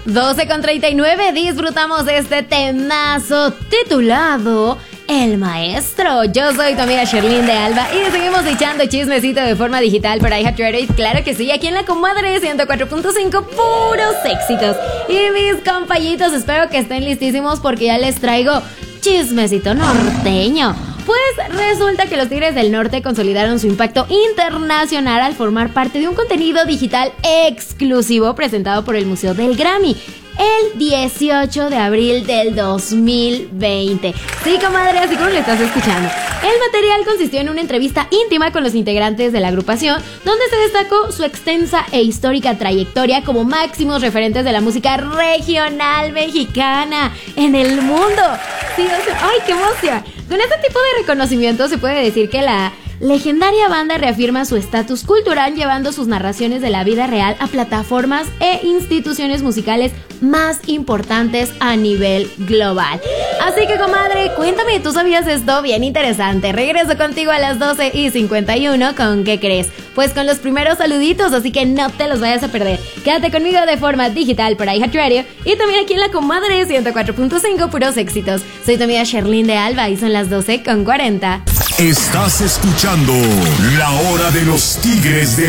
12:39, disfrutamos de este temazo titulado El Maestro. Yo soy tu amiga Sherlyn de Alba y seguimos echando chismecito de forma digital para iHeartRadio. Claro que sí, aquí en la comadre 104.5, puros éxitos. Y mis compañitos, espero que estén listísimos porque ya les traigo chismecito norteño. Pues resulta que los Tigres del Norte consolidaron su impacto internacional al formar parte de un contenido digital exclusivo presentado por el Museo del Grammy el 18 de abril del 2020. Sí, comadre, así como lo estás escuchando. El material consistió en una entrevista íntima con los integrantes de la agrupación, donde se destacó su extensa e histórica trayectoria como máximos referentes de la música regional mexicana en el mundo. Sí, o sea, ¡ay, qué emoción! Con este tipo de reconocimiento se puede decir que la legendaria banda reafirma su estatus cultural llevando sus narraciones de la vida real a plataformas e instituciones musicales más importantes a nivel global. Así que, comadre, cuéntame, ¿tú sabías esto? Bien interesante. Regreso contigo a las 12:51. ¿Con qué crees? Pues con los primeros saluditos, así que no te los vayas a perder. Quédate conmigo de forma digital para iHeartRadio y también aquí en la comadre 104.5, puros éxitos. Soy tu amiga Sherlyn de Alba y son las 12:40. Estás escuchando La Hora de los Tigres del